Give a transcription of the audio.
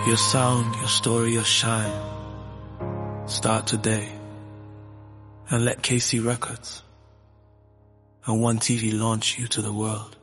Your sound, your story, your shine. Start today and let KC Records and One TV launch you to the world.